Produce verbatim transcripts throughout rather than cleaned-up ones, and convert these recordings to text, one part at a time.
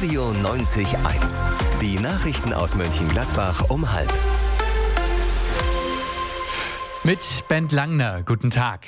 Radio neunzig Komma eins. Die Nachrichten aus Mönchengladbach um halb. Mit Bent Langner, guten Tag.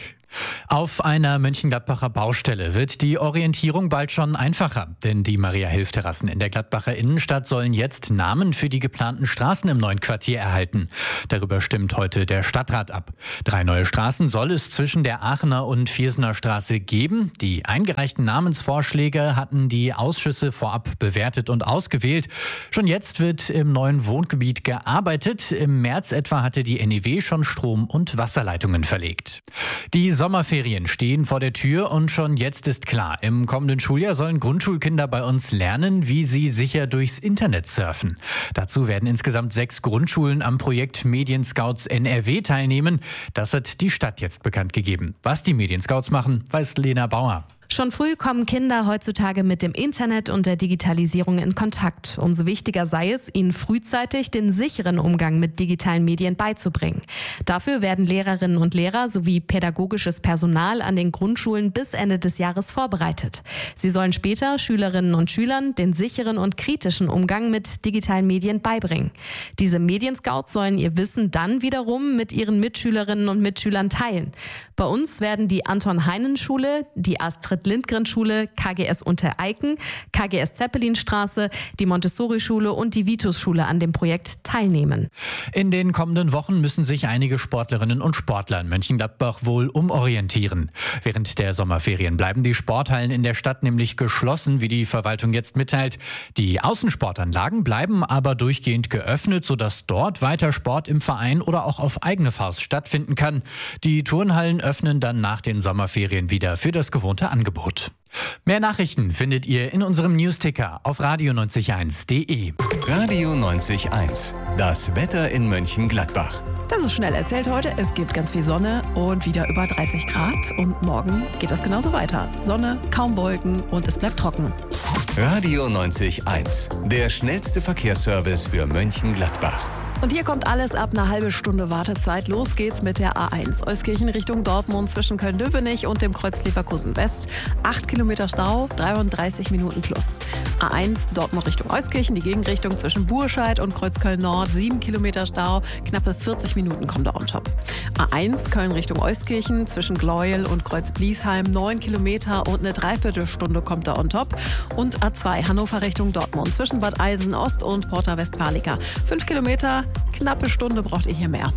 Auf einer Mönchengladbacher Baustelle wird die Orientierung bald schon einfacher. Denn die Maria-Hilf-Terrassen in der Gladbacher Innenstadt sollen jetzt Namen für die geplanten Straßen im neuen Quartier erhalten. Darüber stimmt heute der Stadtrat ab. Drei neue Straßen soll es zwischen der Aachener und Viersener Straße geben. Die eingereichten Namensvorschläge hatten die Ausschüsse vorab bewertet und ausgewählt. Schon jetzt wird im neuen Wohngebiet gearbeitet. Im März etwa hatte die N E W schon Strom- und Wasserleitungen verlegt. Die Sommerferien stehen vor der Tür und schon jetzt ist klar, im kommenden Schuljahr sollen Grundschulkinder bei uns lernen, wie sie sicher durchs Internet surfen. Dazu werden insgesamt sechs Grundschulen am Projekt Medienscouts N R W teilnehmen. Das hat die Stadt jetzt bekannt gegeben. Was die Medienscouts machen, weiß Lena Bauer. Schon früh kommen Kinder heutzutage mit dem Internet und der Digitalisierung in Kontakt. Umso wichtiger sei es, ihnen frühzeitig den sicheren Umgang mit digitalen Medien beizubringen. Dafür werden Lehrerinnen und Lehrer sowie pädagogisches Personal an den Grundschulen bis Ende des Jahres vorbereitet. Sie sollen später Schülerinnen und Schülern den sicheren und kritischen Umgang mit digitalen Medien beibringen. Diese Medienscouts sollen ihr Wissen dann wiederum mit ihren Mitschülerinnen und Mitschülern teilen. Bei uns werden die Anton-Heinen-Schule, die Astrid-Lindgren-Schule, K G S Untereiken, K G S Zeppelinstraße, die Montessori-Schule und die Vitus-Schule an dem Projekt teilnehmen. In den kommenden Wochen müssen sich einige Sportlerinnen und Sportler in Mönchengladbach wohl umorientieren. Während der Sommerferien bleiben die Sporthallen in der Stadt nämlich geschlossen, wie die Verwaltung jetzt mitteilt. Die Außensportanlagen bleiben aber durchgehend geöffnet, sodass dort weiter Sport im Verein oder auch auf eigene Faust stattfinden kann. Die Turnhallen öffnen dann nach den Sommerferien wieder für das gewohnte Angebot. Mehr Nachrichten findet ihr in unserem Newsticker auf radio neunzig eins punkt de. Radio neunzig Komma eins. Das Wetter in Mönchengladbach. Das ist schnell erzählt heute. Es gibt ganz viel Sonne und wieder über dreißig Grad. Und morgen geht das genauso weiter. Sonne, kaum Wolken und es bleibt trocken. Radio neunzig Komma eins. Der schnellste Verkehrsservice für Mönchengladbach. Und hier kommt alles ab einer halben Stunde Wartezeit. Los geht's mit der A eins. Euskirchen Richtung Dortmund zwischen Köln-Löwenich und dem Kreuz Leverkusen West. acht Kilometer Stau, dreiunddreißig Minuten plus. A eins Dortmund Richtung Euskirchen, die Gegenrichtung zwischen Burscheid und Kreuz Köln-Nord. sieben Kilometer Stau, knappe vierzig Minuten kommt da on top. A eins Köln Richtung Euskirchen zwischen Gleuel und Kreuz Bliesheim. neun Kilometer und eine Dreiviertelstunde kommt da on top. Und A zwei Hannover Richtung Dortmund zwischen Bad Eilsen-Ost und Porta Westfalica. fünf Kilometer. Knappe Stunde braucht ihr hier mehr.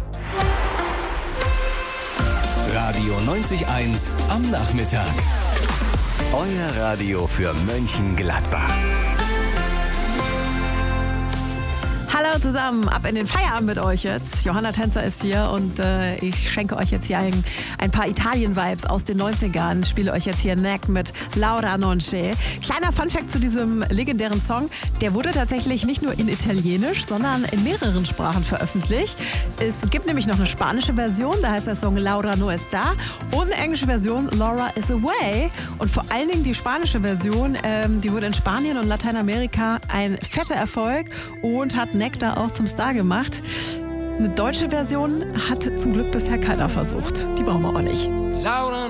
Radio neunzig Komma eins am Nachmittag. Euer Radio für Mönchengladbach. Hallo zusammen, ab in den Feierabend mit euch jetzt. Johanna Tänzer ist hier und äh, ich schenke euch jetzt hier ein, ein paar Italien-Vibes aus den neunzigern. Spiele euch jetzt hier Neck mit Laura Nonce. Kleiner Funfact zu diesem legendären Song. Der wurde tatsächlich nicht nur in Italienisch, sondern in mehreren Sprachen veröffentlicht. Es gibt nämlich noch eine spanische Version, da heißt der Song Laura no está. Und eine englische Version, Laura is away. Und vor allen Dingen die spanische Version, ähm, die wurde in Spanien und Lateinamerika ein fetter Erfolg und hat Neck da auch zum Star gemacht. Eine deutsche Version hat zum Glück bisher keiner versucht. Die brauchen wir auch nicht.